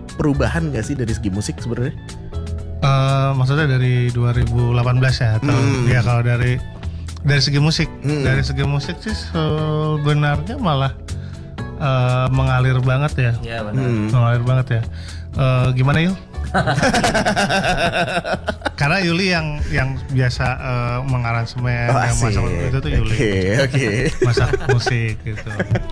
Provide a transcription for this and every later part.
perubahan gak sih dari segi musik sebenarnya? Maksudnya dari 2018 ya atau ya kalau dari segi musik, dari segi musik sih sebenarnya malah mengalir banget ya. Iya benar. Mengalir banget ya. Gimana Yul? Karena Yuli yang biasa mengaransemen, yang masak itu tuh Yuli. Oke. Masak musik gitu.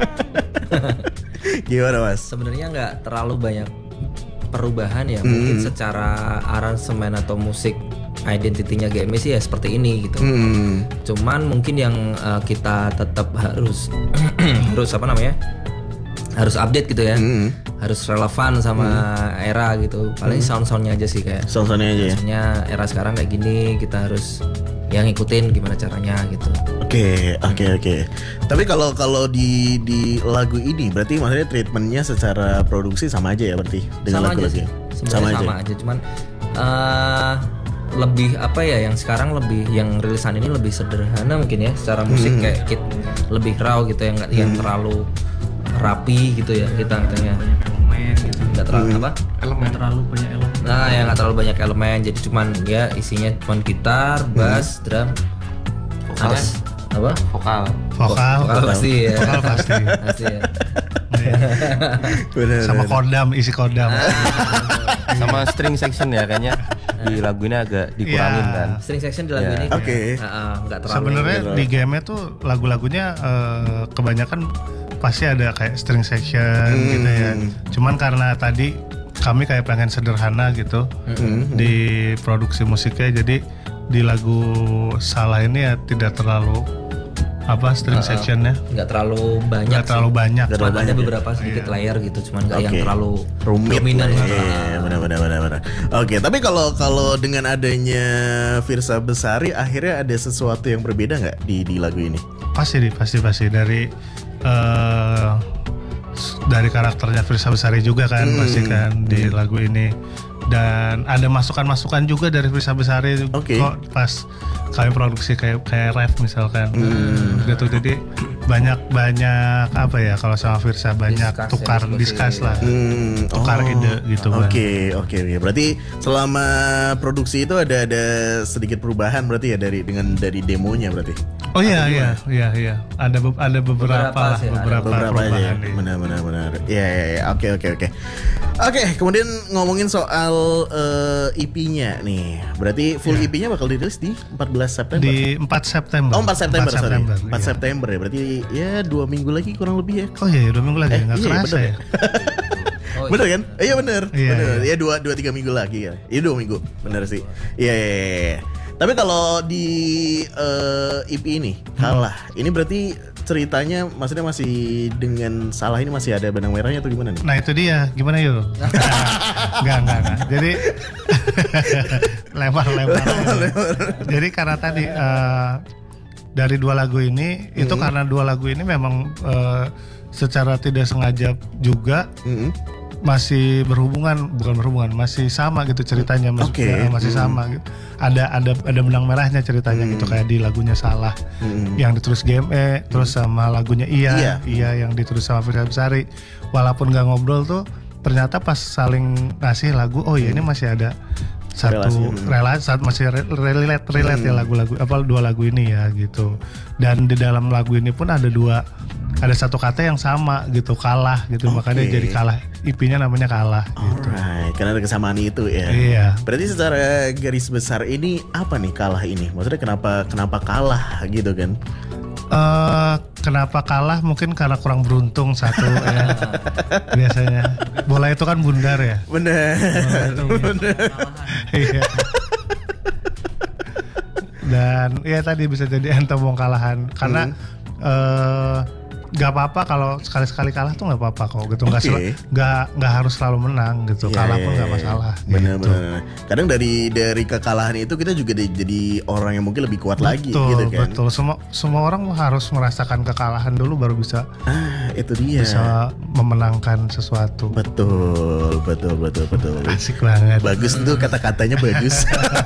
Gimana Mas? Sebenarnya nggak terlalu banyak perubahan ya, mungkin secara aransemen atau musik identitinya GME sih ya seperti ini gitu. Cuman mungkin yang kita tetap harus harus update gitu ya, harus relevan sama era gitu. Paling sound-soundnya aja sih kayak. Sound-soundnya aja ya. Soundnya era sekarang kayak gini, kita harus yang ngikutin gimana caranya gitu. Oke. Tapi kalau di lagu ini berarti maksudnya treatmentnya secara produksi sama aja ya berarti dengan Sama lagu-lagu. aja sih. Sebenarnya sama aja. Cuman lebih apa ya, yang sekarang lebih yang rilisan ini lebih sederhana mungkin ya secara musik, kayak lebih raw gitu ya, nggak yang terlalu rapi gitu ya kita katanya. Elemen gitu. Nggak terlalu apa? Elemen terlalu banyak elemen. Nah, ya nggak terlalu banyak elemen, jadi cuman ya isinya cuman gitar, bass, drum, Vokal ada apa? Vokal Pasti ya. Vokal pasti. Pasti ya. Bener, Sama kodam, isi kodam. Sama string section ya kayaknya di lagu ini agak dikurangin Ya. kan. String section di lagu Ya. ini. Oke. Nggak terlalu. Sebenarnya di game tuh lagu-lagunya kebanyakan pasti ada kayak string section gitu ya. Cuman karena tadi kami kayak pengen sederhana gitu di produksi musiknya, jadi di lagu Salah ini ya tidak terlalu string sectionnya nggak terlalu banyak. nggak terlalu banyak. Cuman ada beberapa sedikit layer gitu, cuman nggak yang terlalu rumit dominan. Iya, benar. Oke, tapi kalau dengan adanya Firsa Besari akhirnya ada sesuatu yang berbeda nggak di lagu ini? Pasti dari karakternya Firsa Besari juga kan, pasti kan di lagu ini. Dan ada masukan-masukan juga dari Firsa Besari kok pas kami produksi kayak ref misalkan gitu. Jadi banyak apa ya, kalau sama Firsa banyak discuss lah, tukar ide gitu. Oke. Berarti selama produksi itu ada sedikit perubahan berarti ya dari demonya berarti. Oh iya. Ada beberapa perubahan. Benar. Iya. Oke. Oke, kemudian ngomongin soal EP-nya nih. Berarti full EP-nya bakal dirilis di 14 September. Di 4 September. Oh, 4 September, sorry. 4 iya. September ya. Berarti ya 2 minggu lagi kurang lebih ya. Oh iya, 2 minggu lagi. Nggak kerasa bener ya. Bener kan? Iya bener. Iya. Ya 2-3 minggu lagi ya. Iya 2 minggu. Bener sih. Iya. Tapi kalau di EP ini Kalah, ini berarti ceritanya maksudnya masih dengan Salah ini masih ada benang merahnya atau gimana nih? Nah itu dia, gimana yuk? Enggak. Jadi lempar. Jadi karena tadi dari 2 lagu ini, itu karena 2 lagu ini memang secara tidak sengaja juga masih masih sama gitu ceritanya, masih sama gitu. Ada benang merahnya ceritanya gitu, kayak di lagunya Salah yang ditulis GME, terus sama lagunya Iya yang ditulis sama Firsa Besari. Walaupun gak ngobrol tuh, ternyata pas saling ngasih lagu, ini masih ada satu relasi, masih relate ya lagu-lagu 2 lagu ini ya gitu. Dan di dalam lagu ini pun ada satu kata yang sama gitu, Kalah gitu. Makanya jadi Kalah, IP-nya namanya Kalah gitu. Alright, karena ada kesamaan itu ya. Iya. Berarti secara garis besar ini apa nih Kalah ini? Maksudnya kenapa kalah gitu kan? Kenapa kalah? Mungkin karena kurang beruntung satu ya. Biasanya bola itu kan bundar ya. Bener. Iya. Dan ya tadi bisa jadi entemong kalahan karena nggak apa-apa kalau sekali-sekali kalah tuh nggak apa-apa kok gitu, nggak harus selalu menang gitu, kalah pun nggak masalah. Benar. Gitu. Kadang dari kekalahan itu kita juga jadi orang yang mungkin lebih kuat lagi gitu kan. Betul. Semua orang harus merasakan kekalahan dulu baru bisa itu dia, bisa memenangkan sesuatu. Betul. Asik banget. Bagus tuh kata-katanya bagus.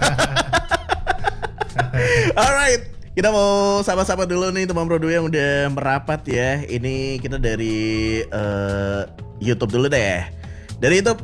Alright, kita mau sama-sama dulu nih teman Produ yang udah merapat ya. Ini kita dari YouTube dulu deh. Dari YouTube